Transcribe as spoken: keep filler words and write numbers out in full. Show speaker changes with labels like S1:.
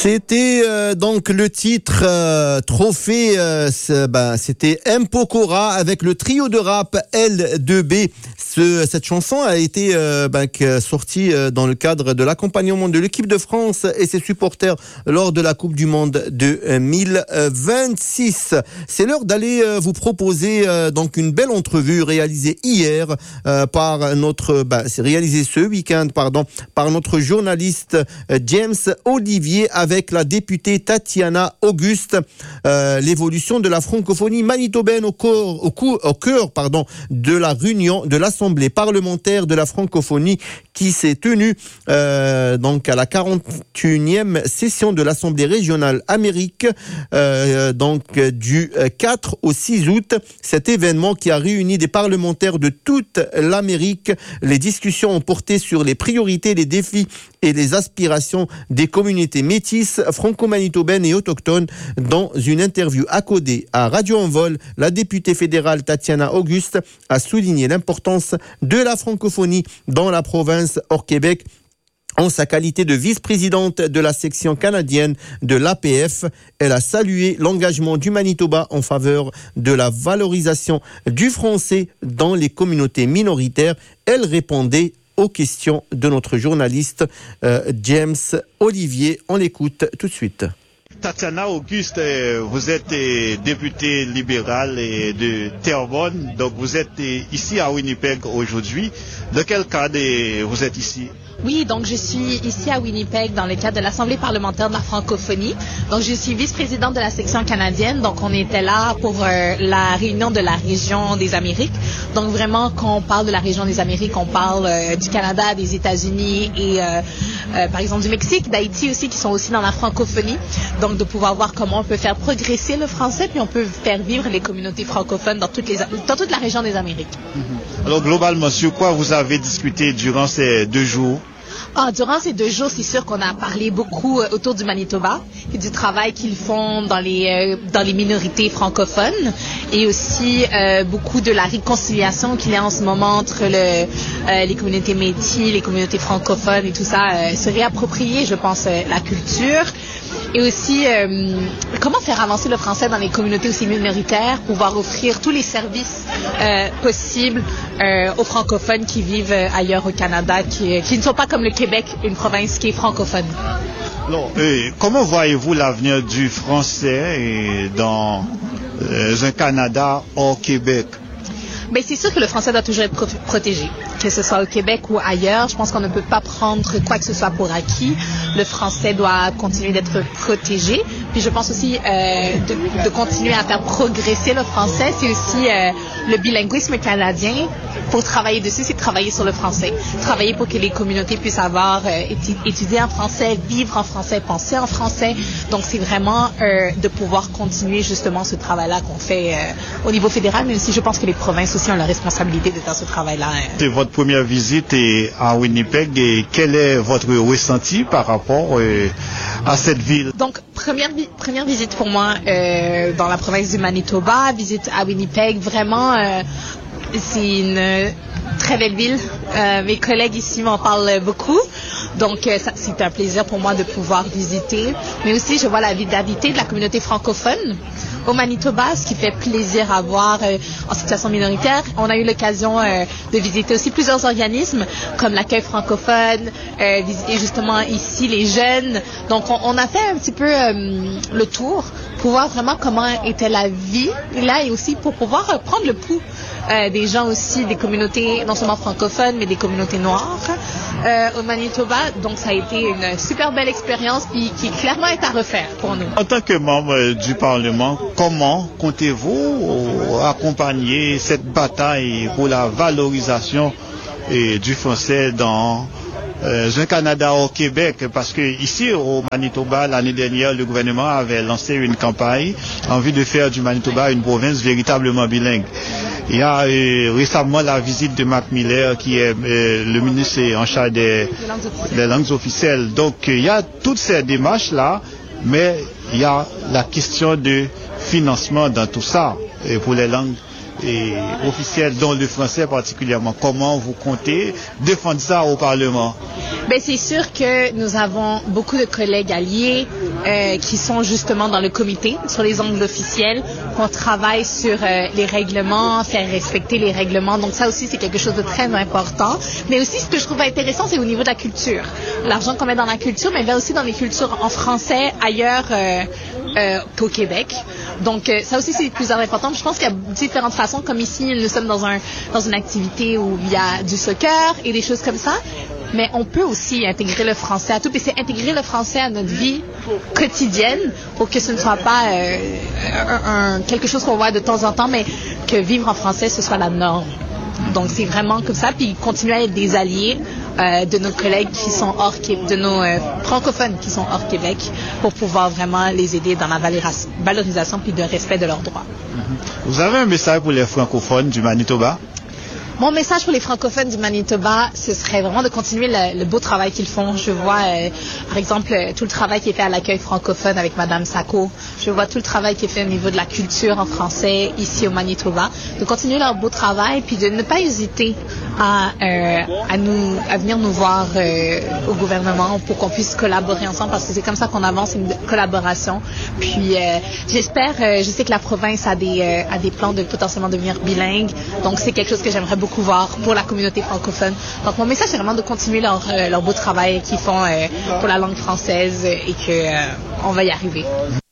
S1: C'était euh, donc le titre euh, trophée, euh, ben, c'était Mpokora avec le trio de rap L deux B. Ce, cette chanson a été euh, ben, sortie euh, dans le cadre de l'accompagnement de l'équipe de France et ses supporters lors de la Coupe du Monde de deux mille vingt-six. C'est l'heure d'aller euh, vous proposer euh, donc une belle entrevue réalisée hier euh, par notre, ben, c'est réalisé ce week-end pardon par notre journaliste euh, James Olivier avec la députée Tatiana Auguste. Euh, l'évolution de la francophonie manitobaine au, corps, au, cou, au cœur pardon, de la réunion de l'Assemblée parlementaire de la francophonie qui s'est tenue euh, donc à la quarante et unième session de l'Assemblée régionale Amérique euh, donc du quatre au six août. Cet événement qui a réuni des parlementaires de toute l'Amérique. Les discussions ont porté sur les priorités, les défis et les aspirations des communautés métisses, franco-manitobaines et autochtones. Dans une interview accordée à Radio Envol, la députée fédérale Tatiana Auguste a souligné l'importance de la francophonie dans la province hors Québec. En sa qualité de vice-présidente de la section canadienne de l'A P F, elle a salué l'engagement du Manitoba en faveur de la valorisation du français dans les communautés minoritaires. Elle répondait aux questions de notre journaliste euh, James Olivier. On l'écoute tout de suite.
S2: Tatiana Auguste, vous êtes députée libérale de Terrebonne, donc vous êtes ici à Winnipeg aujourd'hui. Dans quel cadre vous êtes ici?
S3: Oui, donc je suis ici à Winnipeg dans le cadre de l'Assemblée parlementaire de la francophonie. Donc je suis vice-présidente de la section canadienne. Donc on était là pour euh, la réunion de la région des Amériques. Donc vraiment quand on parle de la région des Amériques, on parle euh, du Canada, des États-Unis et euh, euh, par exemple du Mexique, d'Haïti aussi qui sont aussi dans la francophonie. Donc de pouvoir voir comment on peut faire progresser le français puis on peut faire vivre les communautés francophones dans toutes les dans toute la région des Amériques.
S2: Mm-hmm. Alors globalement, sur quoi vous avez discuté durant ces deux jours?
S3: Ah, durant ces deux jours, c'est sûr qu'on a parlé beaucoup euh, autour du Manitoba et du travail qu'ils font dans les euh, dans les minorités francophones et aussi euh, beaucoup de la réconciliation qu'il y a en ce moment entre le, euh, les communautés métis, les communautés francophones et tout ça, euh, se réapproprier, je pense, euh, la culture. Et aussi, euh, comment faire avancer le français dans les communautés aussi minoritaires, pouvoir offrir tous les services euh, possibles euh, aux francophones qui vivent euh, ailleurs au Canada, qui, qui ne sont pas comme le Québec, une province qui est francophone.
S2: Alors, euh, comment voyez-vous l'avenir du français dans euh, un Canada hors Québec?
S3: Ben, c'est sûr que le français doit toujours être pro- protégé, que ce soit au Québec ou ailleurs. Je pense qu'on ne peut pas prendre quoi que ce soit pour acquis. Le français doit continuer d'être protégé. Puis je pense aussi euh, de, de continuer à faire progresser le français. C'est aussi euh, le bilinguisme canadien. Pour travailler dessus, c'est travailler sur le français. Travailler pour que les communautés puissent avoir euh, étu- étudier en français, vivre en français, penser en français. Donc c'est vraiment euh, de pouvoir continuer justement ce travail-là qu'on fait euh, au niveau fédéral, mais aussi je pense que les provinces aussi ont la responsabilité de faire ce travail-là.
S2: C'est votre première visite à Winnipeg et quel est votre ressenti par rapport euh, à cette ville?
S3: Donc, première, vi- première visite pour moi euh, dans la province du Manitoba, visite à Winnipeg, vraiment, euh, c'est une très belle ville. Euh, mes collègues ici m'en parlent beaucoup. Donc, euh, ça, c'est un plaisir pour moi de pouvoir visiter. Mais aussi, je vois la vitalité de la communauté francophone au Manitoba, ce qui fait plaisir à voir euh, en situation minoritaire. On a eu l'occasion euh, de visiter aussi plusieurs organismes comme l'accueil francophone, euh, visiter justement ici les jeunes. Donc on, on a fait un petit peu euh, le tour pour voir vraiment comment était la vie là et aussi pour pouvoir euh, prendre le pouls euh, des gens aussi, des communautés non seulement francophones mais des communautés noires euh, au Manitoba. Donc ça a été une super belle expérience qui, qui clairement est à refaire pour nous.
S2: En tant que membre du Parlement, comment comptez-vous accompagner cette bataille pour la valorisation eh, du français dans euh, un Canada au Québec? Parce que ici au Manitoba, l'année dernière, le gouvernement avait lancé une campagne en vue de faire du Manitoba une province véritablement bilingue. Il y a euh, récemment la visite de Mac Miller, qui est euh, le ministre en charge des, des langues officielles. Donc il y a toutes ces démarches-là, mais il y a la question de financement dans tout ça, et pour les langues et officielle, dont le français particulièrement. Comment vous comptez défendre ça au Parlement?
S3: Ben, c'est sûr que nous avons beaucoup de collègues alliés euh, qui sont justement dans le comité sur les langues officielles. On travaille sur euh, les règlements, faire respecter les règlements. Donc ça aussi, c'est quelque chose de très important. Mais aussi, ce que je trouve intéressant, c'est au niveau de la culture. L'argent qu'on met dans la culture, mais va aussi dans les cultures en français ailleurs euh, euh, qu'au Québec. Donc euh, ça aussi, c'est plus important. Je pense qu'il y a différentes façons. Comme ici, nous sommes dans un dans une activité où il y a du soccer et des choses comme ça. Mais on peut aussi intégrer le français à tout, et c'est intégrer le français à notre vie quotidienne pour que ce ne soit pas euh, un, un, quelque chose qu'on voit de temps en temps, mais que vivre en français, ce soit la norme. Donc c'est vraiment comme ça, puis continuer à être des alliés euh, de nos collègues qui sont hors Québec, de nos euh, francophones qui sont hors Québec, pour pouvoir vraiment les aider dans la valorisation, valorisation puis de respect de leurs droits.
S2: Vous avez un message pour les francophones du Manitoba?
S3: Mon message pour les francophones du Manitoba, ce serait vraiment de continuer le, le beau travail qu'ils font. Je vois, euh, par exemple, euh, tout le travail qui est fait à l'accueil francophone avec Madame Sacco. Je vois tout le travail qui est fait au niveau de la culture en français ici au Manitoba. De continuer leur beau travail, puis de ne pas hésiter à, euh, à, nous, à venir nous voir euh, au gouvernement pour qu'on puisse collaborer ensemble, parce que c'est comme ça qu'on avance, une collaboration. Puis euh, j'espère, euh, je sais que la province a des, euh, a des plans de potentiellement devenir bilingue, donc c'est quelque chose que j'aimerais beaucoup voir pour la communauté francophone. Donc mon message, c'est vraiment de continuer leur, euh, leur beau travail qu'ils font euh, pour la langue française, et que euh, on va y arriver.